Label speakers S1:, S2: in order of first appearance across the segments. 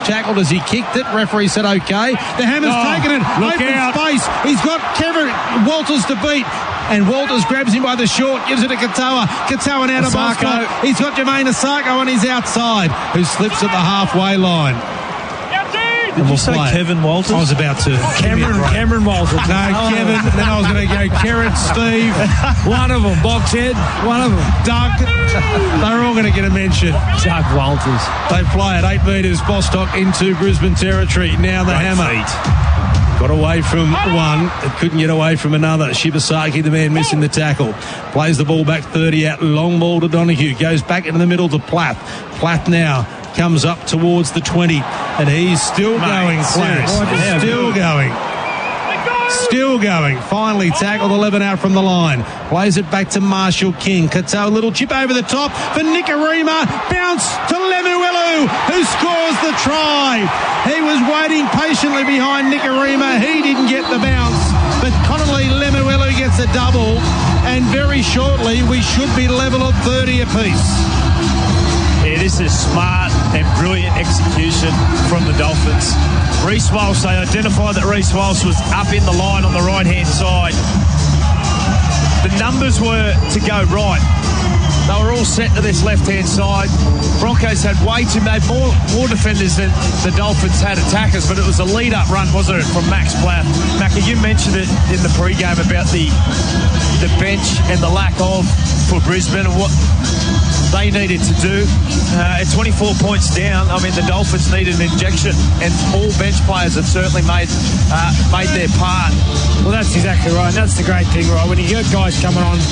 S1: Tackled as he kicked it. Referee said okay. The Hammer's taken it. Open space. He's got Kevin Walters to beat. And Walters grabs him by the short, gives it to Katoa. Katoa out of Bosco. He's got Jermaine Asako on his outside, who slips at the halfway line.
S2: Did you say Kevin Walters?
S1: I was about to.
S2: Cameron Walters.
S1: No, Kevin. Then I was going to go Kerrod, Steve.
S2: One of them. Boxhead. One of them.
S1: Doug. They're all going to get a mention.
S2: Doug Walters.
S1: They play at 8 metres. Bostock into Brisbane territory. Now the Hammer. Got away from one. It couldn't get away from another. Shibasaki, the man missing the tackle. Plays the ball back 30 out. Long ball to Donahue. Goes back into the middle to Plath. Plath now comes up towards the 20. And he's still going, Plath. Still going. Still going. Finally tackled 11 out from the line. Plays it back to Marshall King. Katoa, little chip over the top for Nikorima. Bounce to Lemuelu, who scores the try. He was waiting patiently behind Nikorima. He didn't get the bounce. But Connolly Lemuelu gets a double. And very shortly, we should be level at 30 apiece.
S2: Yeah, this is smart and brilliant execution from the Dolphins. Reece Walsh, they identified that Reece Walsh was up in the line on the right-hand side. The numbers were to go right. They were all set to this left-hand side. Broncos had more defenders than the Dolphins had attackers, but it was a lead-up run, wasn't it, from Max Plath? Macca, you mentioned it in the pre-game about the bench and the lack of for Brisbane and what they needed to do. At 24 points down, I mean, the Dolphins needed an injection, and all bench players have certainly made their part.
S3: Well, that's exactly right. And that's the great thing, right? When you get guys coming on,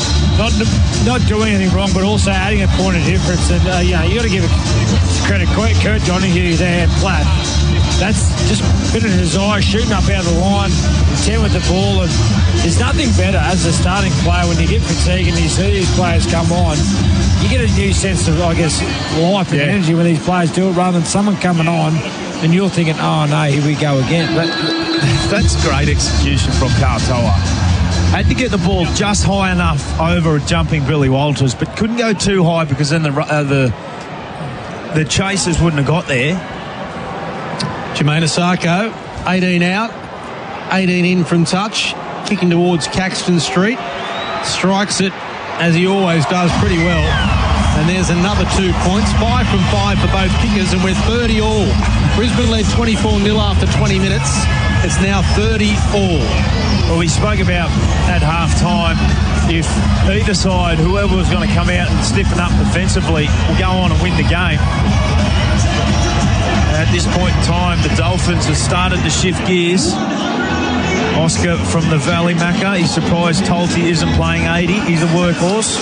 S3: not doing anything wrong, but also adding a point of difference. And, you got to give credit. Kurt Donahue there, Platt. That's just a bit of desire, shooting up out of the line, intent with the ball. And there's nothing better as a starting player when you get fatigue and you see these players come on. You get a new sense of, I guess, life and energy when these players do it, rather than someone coming on and you're thinking, oh, no, here we go again.
S2: That's great execution from Katoa. Had to get the ball just high enough over jumping Billy Walters, but couldn't go too high because then the chasers wouldn't have got there.
S1: Jermaine Asako, 18 out, 18 in from touch, kicking towards Caxton Street, strikes it as he always does pretty well. And there's another 2 points, 5 from 5 for both kickers, and we're 30 all. Brisbane led 24-0 after 20 minutes. It's now 30 all.
S2: Well, we spoke about at half-time, if either side, whoever was going to come out and stiffen up defensively, will go on and win the game. At this point in time, the Dolphins have started to shift gears. Oscar from the Valley, Macca. He's surprised Tolte isn't playing 80. He's a workhorse.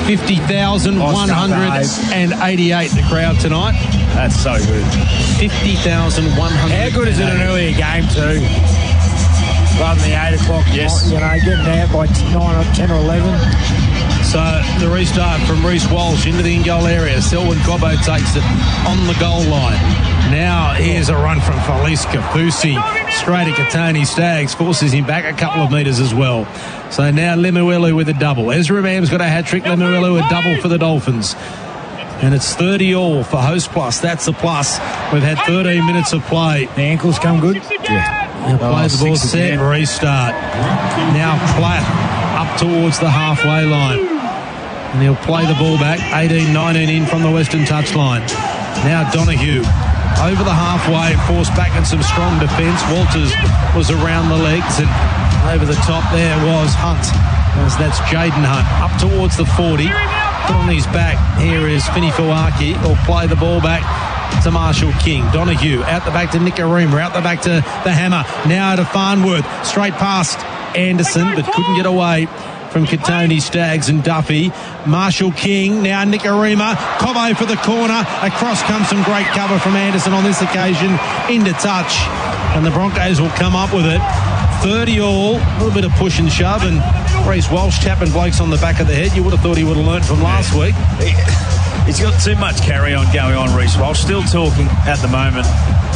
S1: 50,188 the crowd tonight.
S2: That's so good.
S1: 50,100.
S3: How good is it an earlier game too? Rather than the 8 o'clock,
S2: yes.
S3: Getting out by 9 or 10 or 11.
S1: So the restart from Reece Walsh into the in-goal area. Selwyn Cobbo takes it on the goal line. Now here's a run from Felice Kafusi straight at Katoni Staggs, forces him back a couple of metres as well. So now Lemuelu with a double. Ezra Mam's got a hat-trick. Lemuelu a double for the Dolphins. And it's 30 all for Host Plus. That's the plus. We've had 13 minutes of play.
S3: The ankles come good.
S1: Yeah. Now play the ball set, restart. Now Platt up towards the halfway line. And he'll play the ball back. 18-19 in from the western touchline. Now Donahue over the halfway, forced back in some strong defence. Walters was around the legs, and over the top there was Hunt. That's Jaden Hunt up towards the 40. Put on his back. Here is Fini Fuaki. He'll play the ball back to Marshall King. Donahue out the back to Nikorima, out the back to the Hammer. Now to Farnworth, straight past Anderson, but couldn't get away from Katoni Staggs and Duffy. Marshall King, now Nikorima. Cobbo for the corner. Across comes some great cover from Anderson on this occasion. Into touch. And the Broncos will come up with it. 30 all. A little bit of push and shove. And Reece Walsh tapping blokes on the back of the head. You would have thought he would have learnt from last week.
S2: He's got too much carry-on going on, Reece Walsh. Still talking at the moment.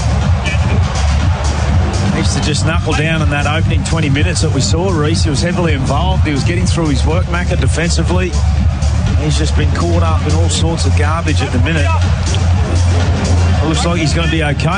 S2: Needs to just knuckle down in that opening 20 minutes that we saw, Reece. He was heavily involved. He was getting through his work, Macca, defensively. He's just been caught up in all sorts of garbage at the minute. It looks like he's going to be okay.